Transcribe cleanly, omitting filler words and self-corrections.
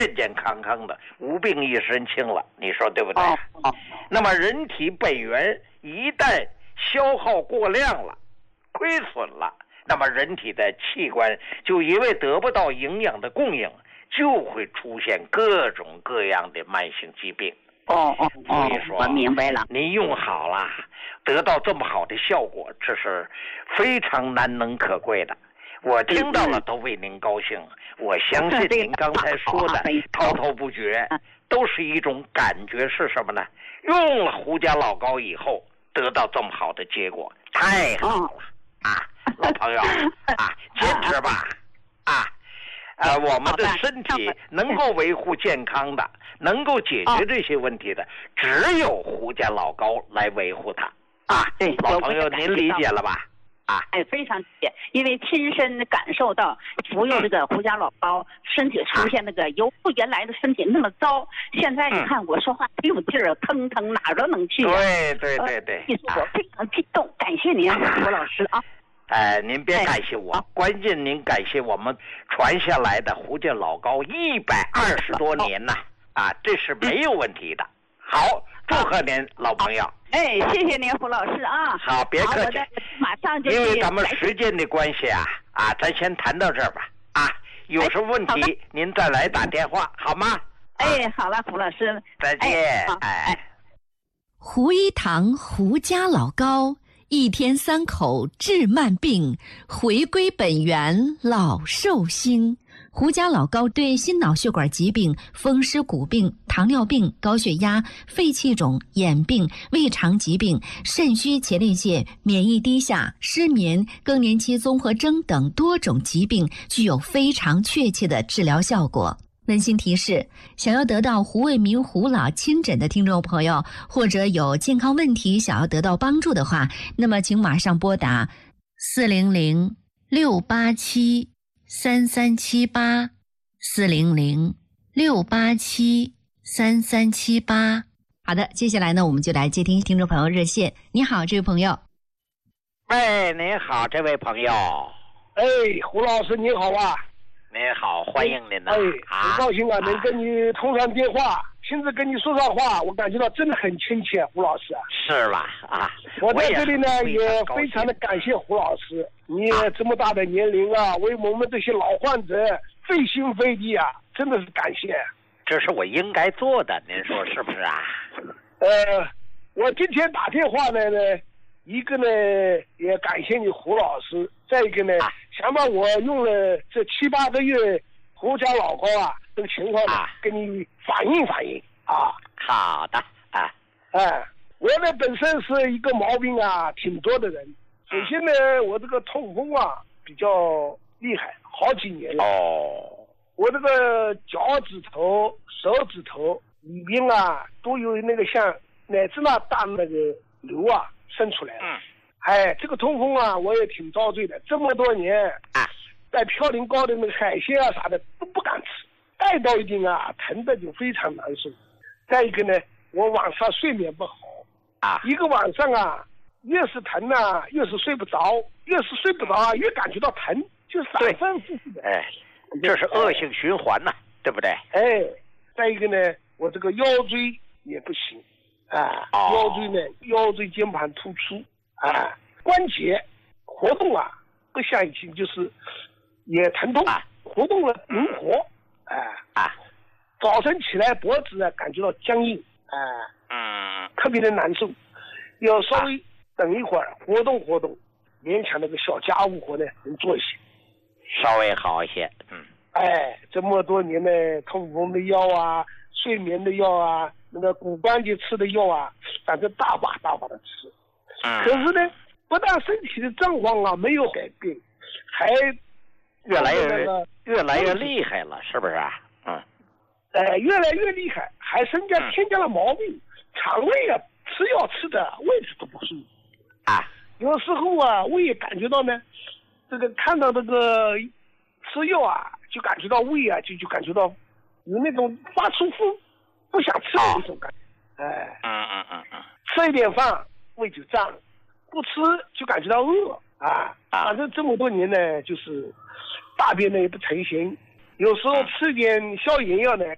健健康康的，无病一身轻了，你说对不对？那么人体本源一旦消耗过量了，亏损了，那么人体的器官就因为得不到营养的供应，就会出现各种各样的慢性疾病。所以说我明白了。 您用好了，得到这么好的效果，这是非常难能可贵的。我听到了都为您高兴。我相信您刚才说的滔滔不绝，都是一种感觉，是什么呢？用了胡家老膏以后，得到这么好的结果，太好了啊！老朋友啊，坚持吧啊！我们的身体能够维护健康的，能够解决这些问题的，只有胡家老膏来维护它啊！ 对， 老朋友，您理解了吧？ 非常理解，因为亲身感受到服用这个胡家老膏，身体出现那个由原来的身体那么糟，现在你看我说话没有劲儿，腾腾哪儿都能去。 对， 记住我非常激动，感谢您，胡老师啊。 您别感谢我，关键您感谢我们传下来的胡家老膏120多年呐，这是没有问题的。好，祝贺您，老朋友。 谢谢您，胡老师啊。 好，别客气。 马上就因为咱们时间的关系咱先谈到这儿吧。有什么问题您再来打电话，好吗？ 好了，胡老师， 再见。 胡一堂胡家老膏，1天3口治慢病，回归本源老寿星。胡家老膏对心脑血管疾病、风湿骨病、糖尿病、高血压、肺气肿、眼病、胃肠疾病、肾虚前列腺、免疫低下、失眠、更年期综合征等多种疾病具有非常确切的治疗效果。温馨提示：想要得到胡卫民胡老亲诊的听众朋友，或者有健康问题想要得到帮助的话，那么请马上拨打400-687-3378，400-687-3378。好的，接下来呢，我们就来接听听众朋友热线。你好，这位朋友。 喂，您好，这位朋友。 胡老师您好啊。 您好，欢迎您呐！ 很高兴能跟你通上电话，亲自跟你说上话，我感觉到真的很亲切，胡老师。 是吧？ 我在这里呢也非常的感谢胡老师，你这么大的年龄为我们这些老患者费心费力真的是感谢。 这是我应该做的，您说是不是啊？ 我今天打电话呢，一个呢也感谢你胡老师，再一个呢想把我用了这7、8个月胡家老膏这个情况呢跟你反映好的我呢本身是一个毛病挺多的人。首先呢我这个痛风比较厉害，好几年了。我这个脚趾头、手指头里边都有那个像奶子那大那个瘤生出来了。这个痛风我也挺遭罪的，这么多年在嘌呤高的那个海鲜啥的都不敢吃，带到一定疼的就非常难受。再一个呢，我晚上睡眠不好一个晚上越是疼越是睡不着，越是睡不着越感觉到疼，就反反复复的。 这是恶性循环对不对？ 再一个呢，我这个腰椎也不行腰椎呢，腰椎间盘突出关节活动不像以前，就是也疼痛活动了灵活早晨起来脖子感觉到僵硬特别的难受，要稍微等一会儿活动活动，勉强那个小家务活呢能做一些， 稍微好一些。 这么多年的痛风的药睡眠的药那个骨关节吃的药反正大把的吃。可是呢不但身体的状况没有改变，还越来越厉害了，是不是越来越厉害，还添加了毛病，肠胃吃药吃的位置都不舒服有时候我也感觉到呢，这个看到这个吃药就感觉到胃就感觉到有那种发出不想吃的那种感觉吃一点饭胃就胀，不吃就感觉到饿反正这么多年呢，就是大便呢也不成形，有时候吃点消炎药呢